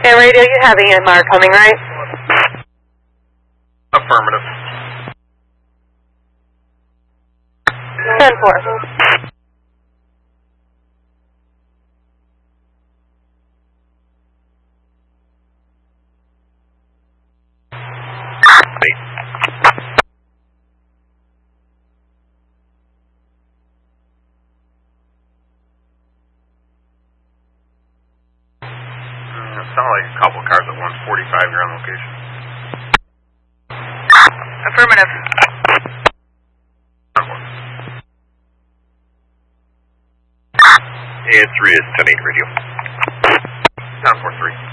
And radio, you have EMR coming, right? Affirmative. 10-4. Sound like a couple cars at 145 here on location. Affirmative. A3 is 10-8 radio. 10-4-3.